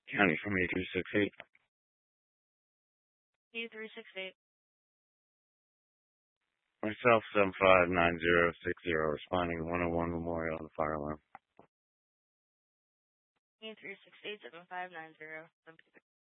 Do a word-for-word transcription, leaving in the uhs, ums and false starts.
County from E three six eight. E three six eight. Myself, seven five nine zero six zero, responding to one oh one Memorial on the fire alarm. E three six eight seven five nine zero.